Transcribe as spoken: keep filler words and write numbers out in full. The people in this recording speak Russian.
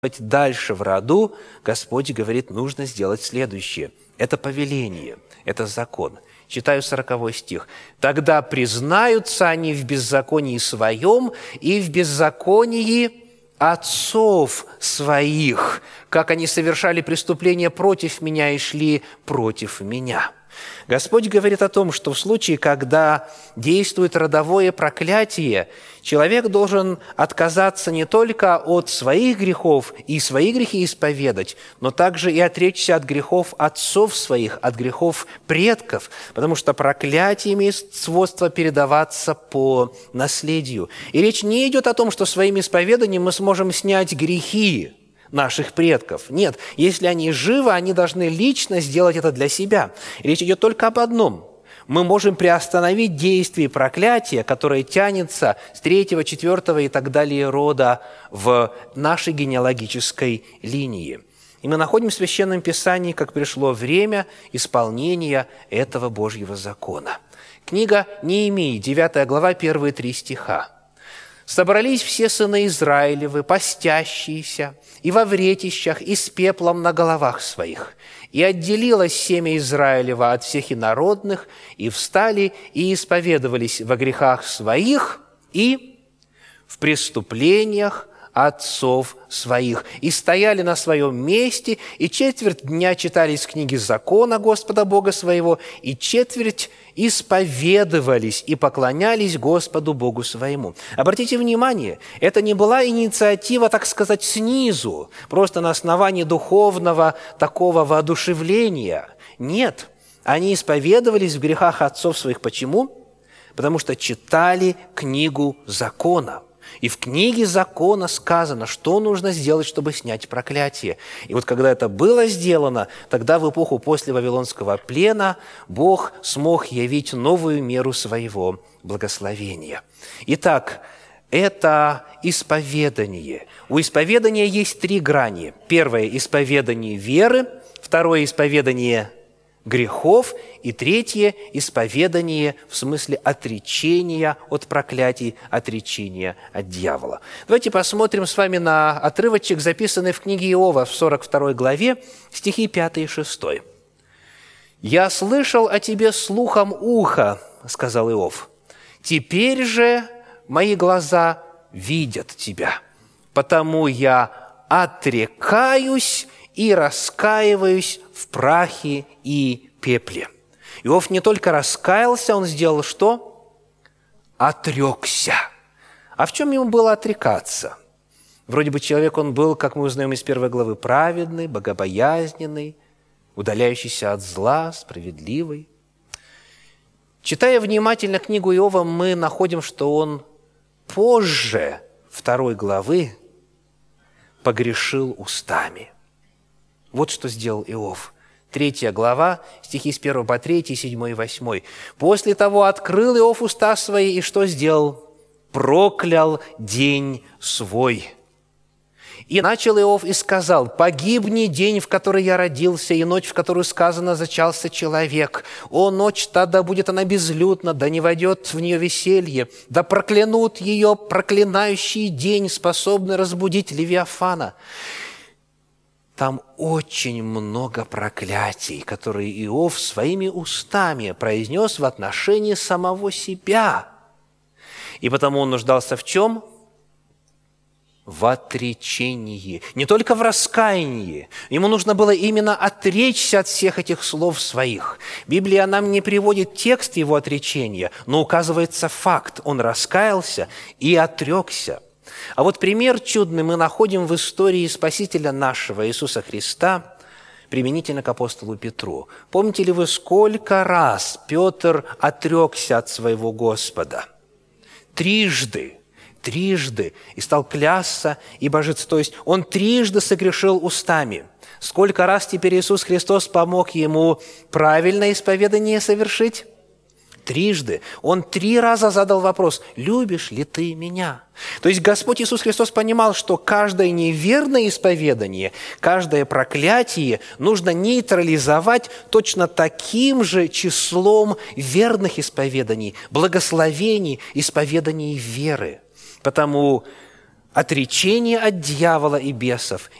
дальше в роду, Господь говорит, нужно сделать следующее. Это повеление, это закон. Читаю сороковой стих. «Тогда признаются они в беззаконии своем и в беззаконии отцов своих, как они совершали преступления против меня и шли против меня». Господь говорит о том, что в случае, когда действует родовое проклятие, человек должен отказаться не только от своих грехов и свои грехи исповедать, но также и отречься от грехов отцов своих, от грехов предков, потому что проклятие имеет свойство передаваться по наследию. И речь не идет о том, что своим исповеданием мы сможем снять грехи наших предков. Нет, если они живы, они должны лично сделать это для себя. Речь идет только об одном. Мы можем приостановить действие проклятия, которое тянется с третьего, четвертого и так далее рода в нашей генеалогической линии. И мы находим в Священном Писании, как пришло время исполнения этого Божьего закона. Книга Неемии, девятая глава, первые три стиха. «Собрались все сыны Израилевы, постящиеся, и во вретищах, и с пеплом на головах своих. И отделилось семя Израилева от всех инородных, и встали, и исповедовались во грехах своих и в преступлениях отцов своих, и стояли на своем месте, и четверть дня читались книги закона Господа Бога своего, и четверть исповедовались и поклонялись Господу Богу своему». Обратите внимание, это не была инициатива, так сказать, снизу, просто на основании духовного такого воодушевления. Нет, они исповедовались в грехах отцов своих. Почему? Потому что читали книгу закона. И в книге закона сказано, что нужно сделать, чтобы снять проклятие. И вот когда это было сделано, тогда в эпоху после Вавилонского плена Бог смог явить новую меру своего благословения. Итак, это исповедание. У исповедания есть три грани. Первое – исповедание веры, второе – исповедание грехов, и третье – исповедание в смысле отречения от проклятий, отречения от дьявола. Давайте посмотрим с вами на отрывочек, записанный в книге Иова в сорок второй главе, стихи пятый и шестой. «Я слышал о тебе слухом уха, — сказал Иов, — теперь же мои глаза видят тебя, потому я отрекаюсь и раскаиваюсь в прахе и пепле». Иов не только раскаялся, он сделал что? Отрекся. А в чем ему было отрекаться? Вроде бы человек он был, как мы узнаем из первой главы, праведный, богобоязненный, удаляющийся от зла, справедливый. Читая внимательно книгу Иова, мы находим, что он позже второй главы погрешил устами. Вот что сделал Иов. Третья глава, стихи с первого по третий, седьмой и восьмой. «После того открыл Иов уста свои, и что сделал? Проклял день свой. И начал Иов и сказал: погибни день, в который я родился, и ночь, в которую сказано зачался человек. О, ночь та, да будет она безлюдна, да не войдет в нее веселье, да проклянут ее проклинающий день, способный разбудить Левиафана». Там очень много проклятий, которые Иов своими устами произнес в отношении самого себя. И потому он нуждался в чем? В отречении. Не только в раскаянии. Ему нужно было именно отречься от всех этих слов своих. Библия нам не приводит текст его отречения, но указывается факт. Он раскаялся и отрекся. А вот пример чудный мы находим в истории Спасителя нашего Иисуса Христа, применительно к апостолу Петру. Помните ли вы, сколько раз Петр отрекся от своего Господа? Трижды. Трижды. И стал клясться и божиться. То есть он трижды согрешил устами. Сколько раз теперь Иисус Христос помог ему правильное исповедание совершить? Трижды. Он три раза задал вопрос: «Любишь ли ты меня?» То есть Господь Иисус Христос понимал, что каждое неверное исповедание, каждое проклятие нужно нейтрализовать точно таким же числом верных исповеданий, благословений, исповеданий веры. Потому отречение от дьявола и бесов